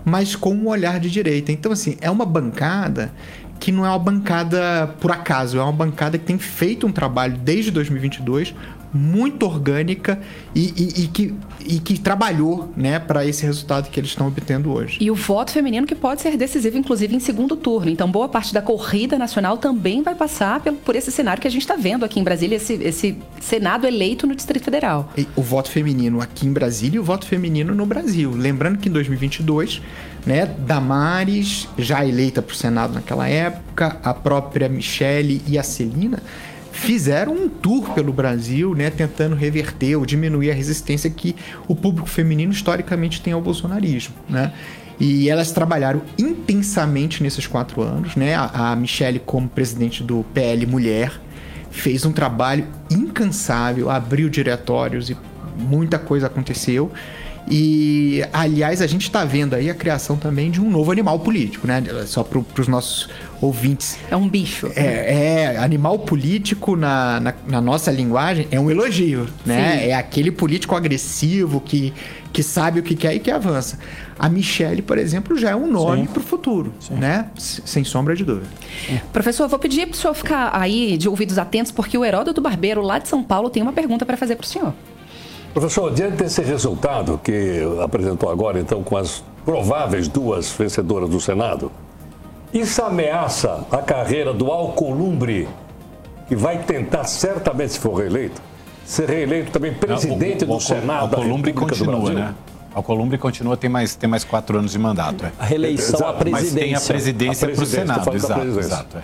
mas com um olhar de direita. Então, assim, é uma bancada que não é uma bancada por acaso, é uma bancada que tem feito um trabalho desde 2022 muito orgânica e que trabalhou, né, para esse resultado que eles estão obtendo hoje. E o voto feminino que pode ser decisivo, inclusive, em segundo turno. Então, boa parte da corrida nacional também vai passar por esse cenário que a gente está vendo aqui em Brasília, esse Senado eleito no Distrito Federal. O voto feminino aqui em Brasília e o voto feminino no Brasil. Lembrando que em 2022, né, Damares, já eleita para o Senado naquela época, a própria Michele e a Celina fizeram um tour pelo Brasil, né, tentando reverter ou diminuir a resistência que o público feminino historicamente tem ao bolsonarismo, né? E elas trabalharam intensamente nesses 4 anos, né? A Michele, como presidente do PL Mulher, fez um trabalho incansável, abriu diretórios e muita coisa aconteceu. E, aliás, a gente está vendo aí a criação também de um novo animal político, né? Só para os nossos ouvintes. É um bicho. Animal político na nossa linguagem é um elogio, né? Sim. É aquele político agressivo que sabe o que quer e que avança. A Michele, por exemplo, já é um nome para o futuro, né? Sem sombra de dúvida. Professor, eu vou pedir para o senhor ficar aí de ouvidos atentos, porque o Heródoto Barbeiro, lá de São Paulo, tem uma pergunta para fazer para o senhor. Professor, diante desse resultado que apresentou agora, então, com as prováveis 2 vencedoras do Senado, isso ameaça a carreira do Alcolumbre, que vai tentar, certamente, se for reeleito, ser reeleito também presidente do Senado da República do Brasil? Né? Alcolumbre continua, tem mais 4 anos de mandato. A reeleição à presidência. Mas tem a presidência para o Senado, exato.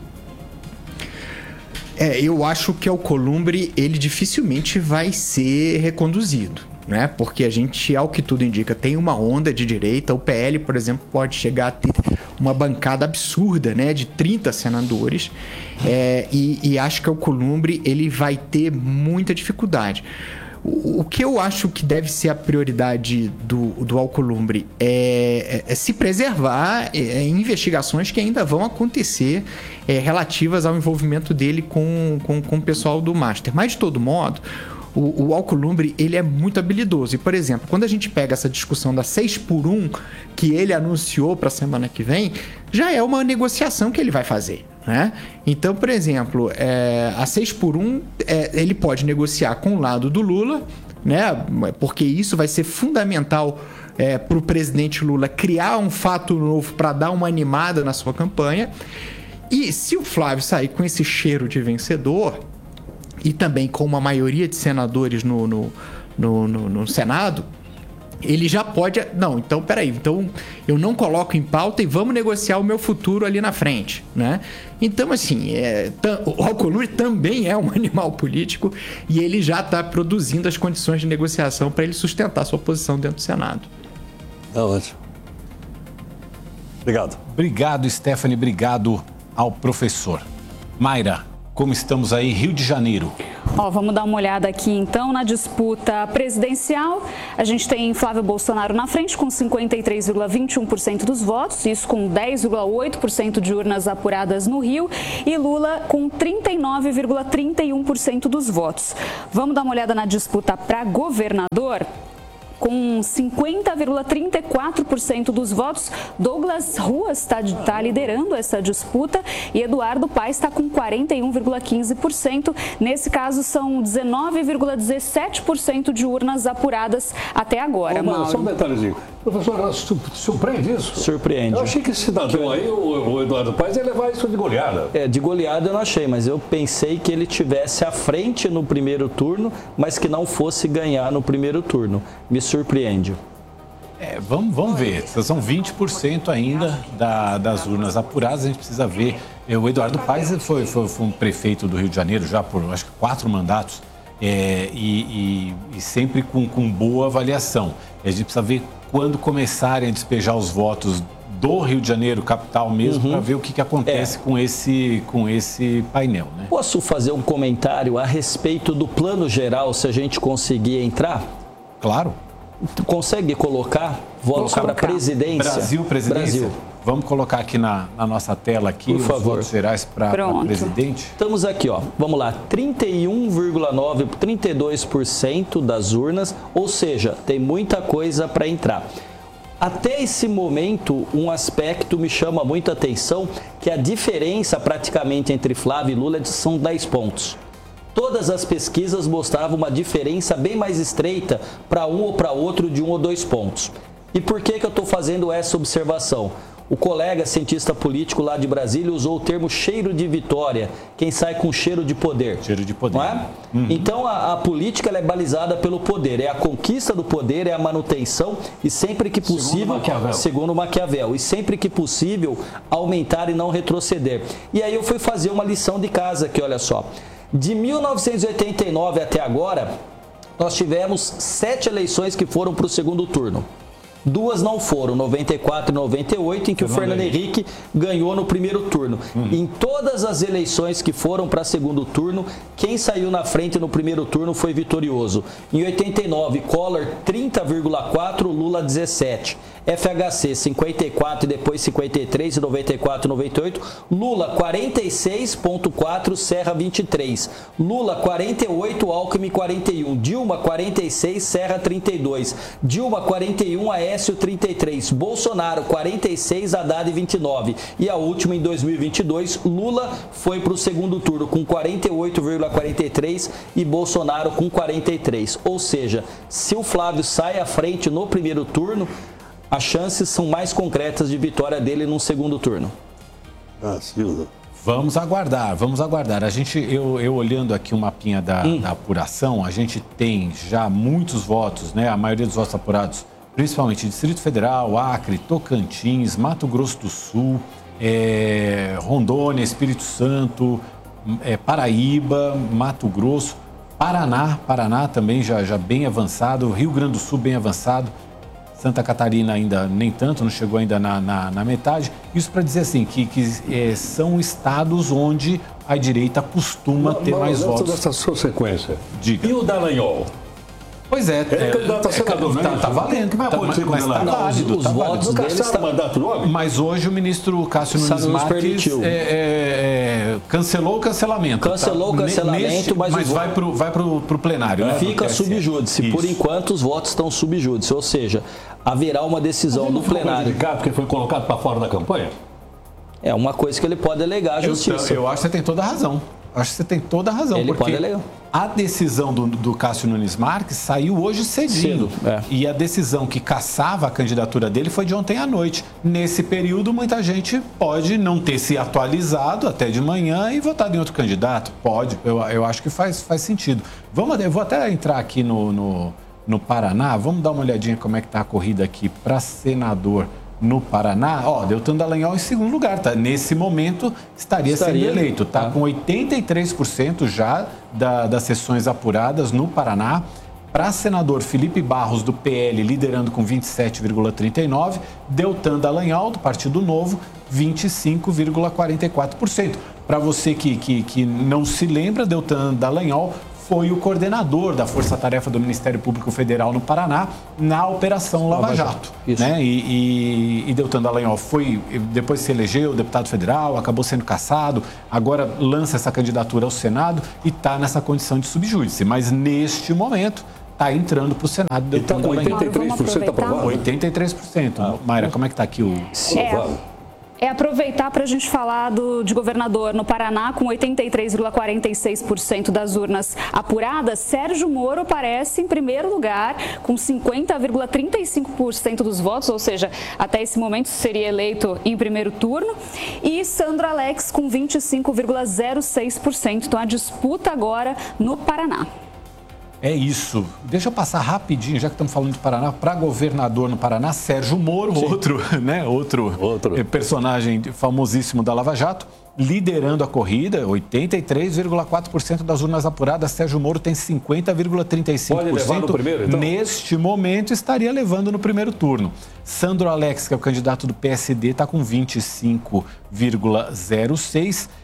Eu acho que o Alcolumbre, ele dificilmente vai ser reconduzido, né? Porque a gente, ao que tudo indica, tem uma onda de direita. O PL, por exemplo, pode chegar a ter uma bancada absurda, né? De 30 senadores. E acho que o Alcolumbre, ele vai ter muita dificuldade. O que eu acho que deve ser a prioridade do Alcolumbre é se preservar em investigações que ainda vão acontecer relativas ao envolvimento dele com o pessoal do Master. Mas, de todo modo, o Alcolumbre, ele é muito habilidoso. E, por exemplo, quando a gente pega essa discussão da 6x1 que ele anunciou para a semana que vem, já é uma negociação que ele vai fazer, né? Então, por exemplo, a 6x1 ele pode negociar com o lado do Lula, né? Porque isso vai ser fundamental para o presidente Lula criar um fato novo para dar uma animada na sua campanha. E se o Flávio sair com esse cheiro de vencedor e também com uma maioria de senadores no Senado, ele já pode... Não, então, peraí. Então, eu não coloco em pauta e vamos negociar o meu futuro ali na frente, né? Então, assim, o Alcolumbre também é um animal político e ele já está produzindo as condições de negociação para ele sustentar sua posição dentro do Senado. Ótimo. Obrigado. Obrigado, Stephanie. Obrigado ao professor. Mayra, como estamos aí, Rio de Janeiro? Vamos dar uma olhada aqui então na disputa presidencial. A gente tem Flávio Bolsonaro na frente com 53,21% dos votos, isso com 10,8% de urnas apuradas no Rio, e Lula com 39,31% dos votos. Vamos dar uma olhada na disputa para governador? Com 50,34% dos votos, Douglas Ruas está liderando essa disputa e Eduardo Paes está com 41,15%. Nesse caso, são 19,17% de urnas apuradas até agora. Mauro. Só um detalhezinho. Professor, surpreende isso? Surpreende. Eu achei que esse cidadão aí, o Eduardo Paes, ia levar isso de goleada. De goleada eu não achei, mas eu pensei que ele tivesse à frente no primeiro turno, mas que não fosse ganhar no primeiro turno. Me surpreende. Vamos ver. São 20% ainda das urnas apuradas. A gente precisa ver. O Eduardo Paes foi um prefeito do Rio de Janeiro já por, acho que, 4 mandatos. E sempre com boa avaliação. E a gente precisa ver quando começarem a despejar os votos do Rio de Janeiro, capital mesmo, para ver o que acontece com esse painel, né? Posso fazer um comentário a respeito do plano geral, se a gente conseguir entrar? Claro. Consegue colocar votos para a presidência? Presidência? Brasil. Vamos colocar aqui na nossa tela aqui, os votos gerais para presidente. Estamos aqui, vamos lá, 31,9%, 32% das urnas, ou seja, tem muita coisa para entrar. Até esse momento, um aspecto me chama muita atenção, que a diferença praticamente entre Flávio e Lula são 10 pontos. Todas as pesquisas mostravam uma diferença bem mais estreita para um ou para outro de 1 ou 2 pontos. E por que eu estou fazendo essa observação? O colega cientista político lá de Brasília usou o termo cheiro de vitória, quem sai com cheiro de poder. Cheiro de poder. Não é? Então a política ela é balizada pelo poder, é a conquista do poder, é a manutenção e sempre que possível, segundo Maquiavel, e sempre que possível aumentar e não retroceder. E aí eu fui fazer uma lição de casa aqui, olha só. De 1989 até agora, nós tivemos 7 eleições que foram para o segundo turno. 2 não foram, 94 e 98, em que o Fernando Henrique ganhou no primeiro turno. Em todas as eleições que foram para segundo turno, quem saiu na frente no primeiro turno foi vitorioso. Em 89, Collor 30,4, Lula 17. FHC 54 e depois 53, 94 e 98. Lula 46,4, Serra 23. Lula 48, Alckmin 41. Dilma 46, Serra 32. Dilma 41, Aécio 33. Bolsonaro 46, Haddad 29. E a última em 2022, Lula foi para o segundo turno com 48,43 e Bolsonaro com 43. Ou seja, se o Flávio sai à frente no primeiro turno, as chances são mais concretas de vitória dele no segundo turno. Silvio. Vamos aguardar, vamos aguardar. Eu olhando aqui o mapinha da apuração, a gente tem já muitos votos, né? A maioria dos votos apurados, principalmente Distrito Federal, Acre, Tocantins, Mato Grosso do Sul, Rondônia, Espírito Santo, Paraíba, Mato Grosso, Paraná também já bem avançado, Rio Grande do Sul bem avançado. Santa Catarina ainda nem tanto, não chegou ainda na metade. Isso para dizer assim, que são estados onde a direita costuma ter mais votos. Dessa sua sequência. Diga. E o Dallagnol? Pois é. candidato a senador, né? Tá valendo. O que vai acontecer com o Dallagnol? Os votos dele estão mandato logo? Mas hoje o ministro Cássio Nunes Marques cancelou o cancelamento. Cancelou o cancelamento, mas vai pro plenário. Né? Fica subjúdice. Por enquanto, os votos estão subjúdice. Ou seja, haverá uma decisão no plenário. Porque foi colocado para fora da campanha? É uma coisa que ele pode alegar à justiça. Eu acho que você tem toda a razão. Ele pode alegar. A decisão do Cássio Nunes Marques saiu hoje cedinho. E a decisão que cassava a candidatura dele foi de ontem à noite. Nesse período, muita gente pode não ter se atualizado até de manhã e votado em outro candidato. Pode. Eu acho que faz sentido. Eu vou até entrar aqui no Paraná. Vamos dar uma olhadinha como é que está a corrida aqui para senador no Paraná. Deltan Dallagnol em segundo lugar, tá? Nesse momento estaria sendo eleito, tá? Com 83% já das sessões apuradas no Paraná. Para senador Felipe Barros, do PL, liderando com 27,39%. Deltan Dallagnol, do Partido Novo, 25,44%. Para você que não se lembra, Deltan Dallagnol foi o coordenador da Força Tarefa do Ministério Público Federal no Paraná na Operação Lava Jato. Né? E Deltan Dallagnol depois se elegeu deputado federal, acabou sendo cassado, agora lança essa candidatura ao Senado e está nessa condição de subjúdice. Mas neste momento está entrando para o Senado. Ele está com 83% aprovado? 83%. Mayra, como é que está aqui o... Aproveitar para a gente falar de governador no Paraná, com 83,46% das urnas apuradas. Sérgio Moro aparece em primeiro lugar, com 50,35% dos votos, ou seja, até esse momento seria eleito em primeiro turno. E Sandro Alex com 25,06%. Então a disputa agora no Paraná. É isso. Deixa eu passar rapidinho, já que estamos falando do Paraná, para governador no Paraná, Sérgio Moro, outro personagem famosíssimo da Lava Jato, liderando a corrida, 83,4% das urnas apuradas. Sérgio Moro tem 50,35%. Pode levar no primeiro, então? Neste momento, estaria levando no primeiro turno. Sandro Alex, que é o candidato do PSD, está com 25,06%.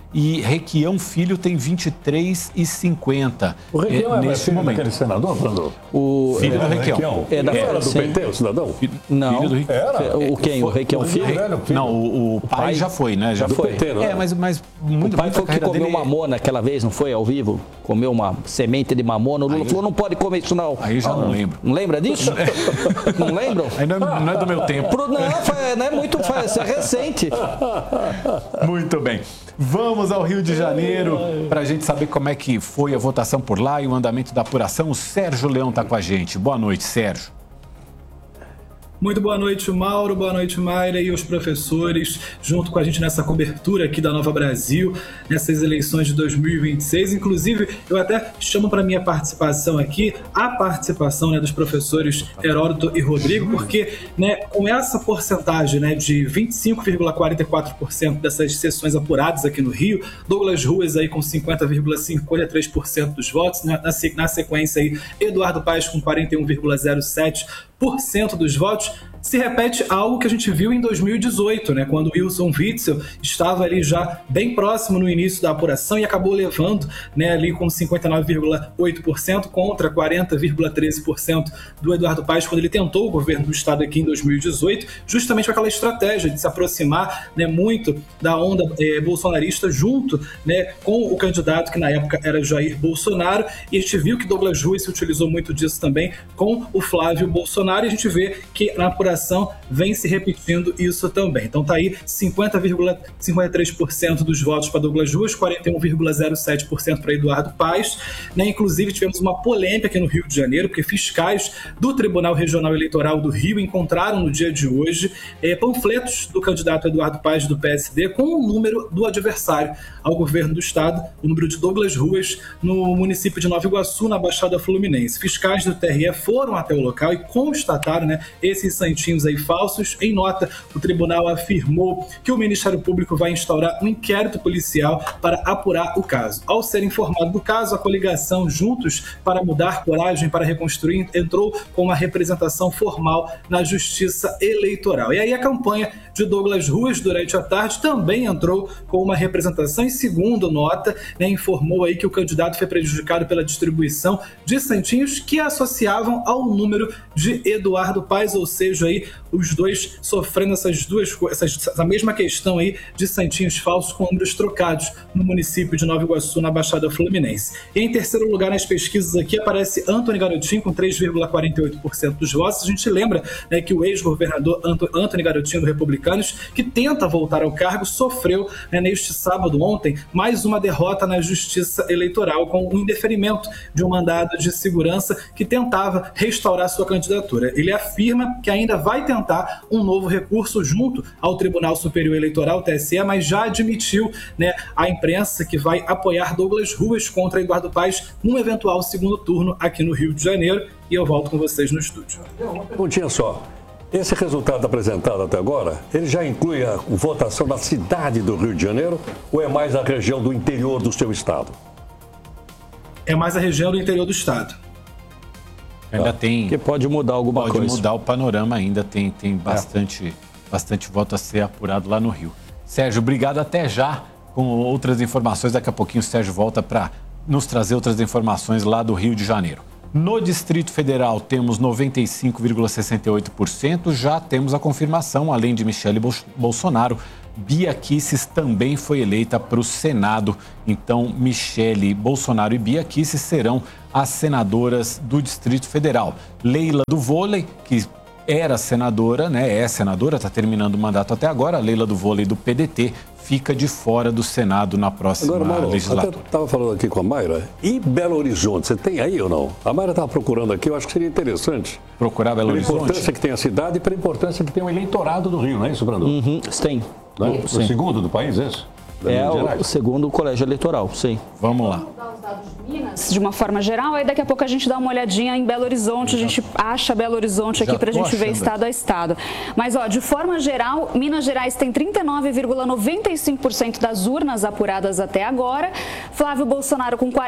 e Requião Filho tem 23,50. O Requião nesse momento. Daquele senador, Brando? O filho do Requião. Era do PT, o cidadão? Não. Filho do Requião. Era? O quem? O Requião Filho? Não, o pai já foi, né? Já foi. PT, não é? Mas muito o pai foi que comeu mamona aquela vez, não foi? Ao vivo? Comeu uma semente de mamona. O Lula falou, não pode comer isso não. Aí já não lembro. Não lembra disso? Não lembram? Aí não é do meu tempo. Não é muito, é recente. Muito bem. Vamos ao Rio de Janeiro para a gente saber como é que foi a votação por lá e o andamento da apuração. O Sérgio Leão está com a gente. Boa noite, Sérgio. Muito boa noite, Mauro, boa noite, Mayra e os professores, junto com a gente nessa cobertura aqui da Nova Brasil, nessas eleições de 2026. Inclusive, eu até chamo para minha participação aqui a participação, né, dos professores Heródoto e Rodrigo, porque, né, com essa porcentagem, né, de 25,44% dessas sessões apuradas aqui no Rio, Douglas Ruas aí com 50,53% dos votos, né, na sequência aí Eduardo Paes com 41,07% dos votos, se repete algo que a gente viu em 2018, né, quando Wilson Witzel estava ali já bem próximo no início da apuração e acabou levando, né, ali com 59,8% contra 40,13% do Eduardo Paes quando ele tentou o governo do estado aqui em 2018, justamente com aquela estratégia de se aproximar, né, muito da onda bolsonarista junto, né, com o candidato que na época era Jair Bolsonaro, e a gente viu que Douglas Ruas se utilizou muito disso também com o Flávio Bolsonaro, e a gente vê que na apuração vem se repetindo isso também. Então tá aí 50,53% dos votos para Douglas Ruas, 41,07% para Eduardo Paes, né? Inclusive tivemos uma polêmica aqui no Rio de Janeiro, porque fiscais do Tribunal Regional Eleitoral do Rio encontraram no dia de hoje panfletos do candidato Eduardo Paes do PSD com o número do adversário ao governo do estado, o número de Douglas Ruas no município de Nova Iguaçu, na Baixada Fluminense. Fiscais do TRE foram até o local e constataram, né, esses santinhos aí falsos. Em nota, o tribunal afirmou que o Ministério Público vai instaurar um inquérito policial para apurar o caso. Ao ser informado do caso, a coligação Juntos para Mudar, Coragem para Reconstruir entrou com uma representação formal na Justiça Eleitoral. E aí a campanha de Douglas Ruas durante a tarde também entrou com uma representação e, segundo nota, né, informou aí que o candidato foi prejudicado pela distribuição de santinhos que associavam ao número de Eduardo Paes, ou seja, aí os dois sofrendo essa mesma questão aí de santinhos falsos com números trocados no município de Nova Iguaçu, na Baixada Fluminense. E em terceiro lugar nas pesquisas aqui aparece Antony Garotinho com 3,48% dos votos. A gente lembra, né, que o ex-governador Antony Garotinho do Republicanos, que tenta voltar ao cargo, sofreu, né, neste sábado ontem mais uma derrota na Justiça Eleitoral com o indeferimento de um mandado de segurança que tentava restaurar sua candidatura. Ele afirma que ainda vai tentar um novo recurso junto ao Tribunal Superior Eleitoral, TSE, mas já admitiu, né, à imprensa que vai apoiar Douglas Ruas contra Eduardo Paes num eventual segundo turno aqui no Rio de Janeiro. E eu volto com vocês no estúdio. Uma perguntinha só. Esse resultado apresentado até agora, ele já inclui a votação na cidade do Rio de Janeiro ou é mais a região do interior do seu estado? É mais a região do interior do estado. Ainda tem... Que pode mudar alguma coisa. Pode mudar o panorama ainda, tem bastante voto a ser apurado lá no Rio. Sérgio, obrigado, até já com outras informações. Daqui a pouquinho o Sérgio volta para nos trazer outras informações lá do Rio de Janeiro. No Distrito Federal temos 95,68%, já temos a confirmação, além de Michele Bolsonaro, Bia Kicis também foi eleita para o Senado. Então, Michele Bolsonaro e Bia Kicis serão as senadoras do Distrito Federal. Leila do Vôlei, que era senadora, né? É senadora, está terminando o mandato até agora. A Leila do Vôlei do PDT fica de fora do Senado na próxima legislatura. Eu estava falando aqui com a Mayra. E Belo Horizonte, você tem aí ou não? A Mayra estava procurando aqui, eu acho que seria interessante. Procurar Belo Horizonte? Pela importância que tem a cidade e pela importância que tem o eleitorado do Rio, não é isso, Brando? Tem. Né? O segundo do país, é isso? É o segundo colégio eleitoral, sim. Vamos lá. De uma forma geral, aí daqui a pouco a gente dá uma olhadinha em Belo Horizonte, a gente acha Belo Horizonte aqui para a gente ver estado a estado. Mas, ó, de forma geral, Minas Gerais tem 39,95% das urnas apuradas até agora, Flávio Bolsonaro com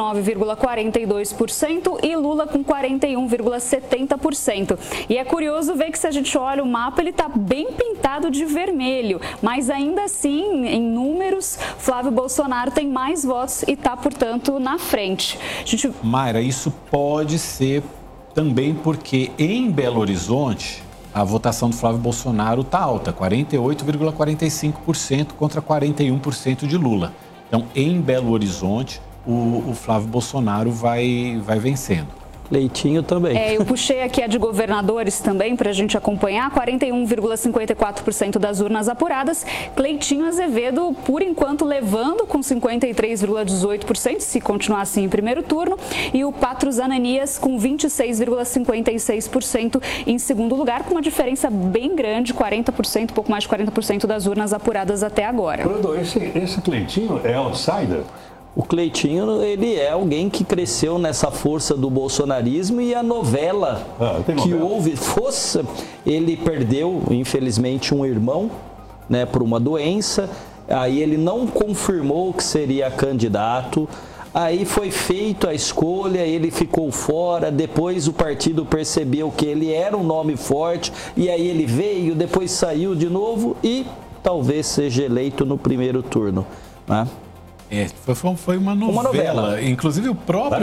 49,42% e Lula com 41,70%. E é curioso ver que, se a gente olha o mapa, ele está bem pintado de vermelho, mas ainda assim, em número, números, Flávio Bolsonaro tem mais votos e está, portanto, na frente. Mayra, isso pode ser também porque em Belo Horizonte a votação do Flávio Bolsonaro está alta, 48,45% contra 41% de Lula. Então, em Belo Horizonte, o Flávio Bolsonaro vai vencendo. Cleitinho também. Eu puxei aqui a de governadores também para a gente acompanhar. 41,54% das urnas apuradas. Cleitinho Azevedo, por enquanto, levando com 53,18%, se continuar assim em primeiro turno. E o Patros Ananias com 26,56% em segundo lugar, com uma diferença bem grande, 40%, pouco mais de 40% das urnas apuradas até agora. Bruno, esse Cleitinho é outsider? O Cleitinho, ele é alguém que cresceu nessa força do bolsonarismo e a novela que houve, ele perdeu, infelizmente, um irmão, né, por uma doença, aí ele não confirmou que seria candidato, aí foi feita a escolha, ele ficou fora, depois o partido percebeu que ele era um nome forte, e aí ele veio, depois saiu de novo e talvez seja eleito no primeiro turno, né? Foi uma novela. Inclusive o próprio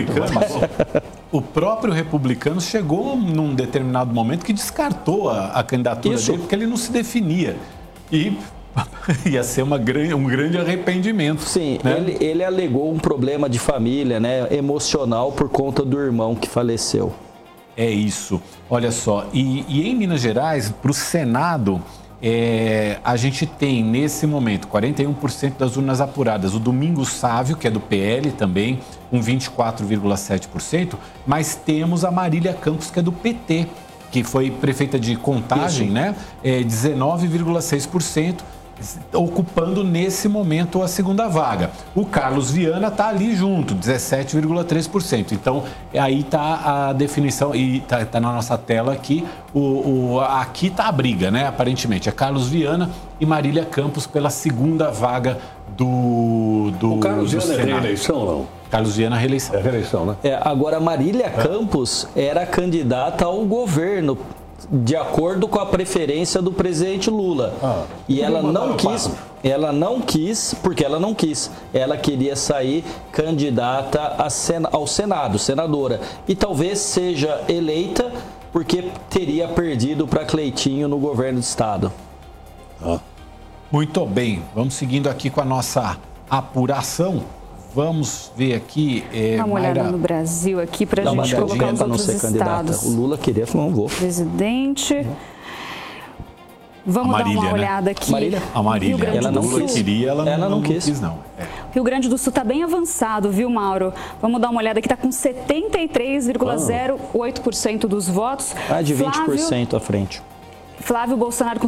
republicano chegou num determinado momento que descartou a candidatura dele porque ele não se definia. E ia ser um grande arrependimento. Sim, né? ele alegou um problema de família, né, emocional por conta do irmão que faleceu. É isso. Olha só, e em Minas Gerais, para o Senado... a gente tem, nesse momento, 41% das urnas apuradas. O Domingos Sávio, que é do PL também, com 24,7%. Mas temos a Marília Campos, que é do PT, que foi prefeita de Contagem, né? 19,6%, ocupando nesse momento a segunda vaga. O Carlos Viana está ali junto, 17,3%. Então, aí está a definição, e está na nossa tela aqui, aqui está a briga, né? Aparentemente, é Carlos Viana e Marília Campos pela segunda vaga do O Carlos Viana é reeleição ou não? Carlos Viana reeleição. É reeleição, né? Agora, Marília Campos era candidata ao governo, de acordo com a preferência do presidente Lula. E ela não quis, porque ela não quis. Ela queria sair candidata ao Senado, senadora. E talvez seja eleita porque teria perdido para Cleitinho no governo do estado. Muito bem, vamos seguindo aqui com a nossa apuração. Vamos ver aqui... Dá uma olhada no Brasil aqui para a gente colocar os outros estados. O Lula queria, não vou. Presidente... Vamos dar uma olhada aqui. A Marília. Ela não queria, ela não quis, não. Rio Grande do Sul está bem avançado, viu, Mauro? Vamos dar uma olhada aqui, está com 73,08% dos votos. Mais de 20% à frente. Flávio Bolsonaro com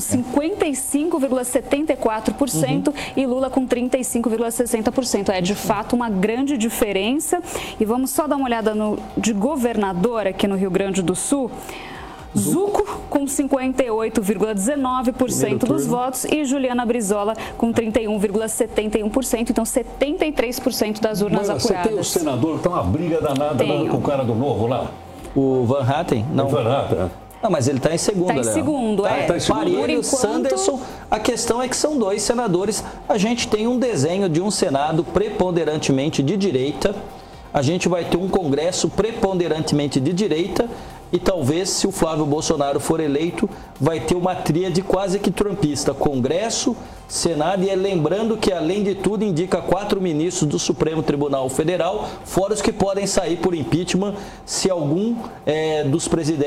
55,74% e Lula com 35,60%. É de fato uma grande diferença. E vamos só dar uma olhada de governador aqui no Rio Grande do Sul. Zuco com 58,19% dos votos e Juliana Brizola com 31,71%. Então, 73% das urnas apuradas. Você tem o senador, então uma briga danada com o cara do Novo lá? O Van Hatten? Não. Van Hatten, Não, mas ele está em segundo, Está em segundo, Tá em segundo. Parelho, enquanto... Sanderson. A questão é que são dois senadores. A gente tem um desenho de um Senado preponderantemente de direita. A gente vai ter um Congresso preponderantemente de direita. E talvez, se o Flávio Bolsonaro for eleito, vai ter uma tríade quase que trumpista. Congresso, Senado, e lembrando que, além de tudo, indica 4 ministros do Supremo Tribunal Federal, fora os que podem sair por impeachment se algum dos presidentes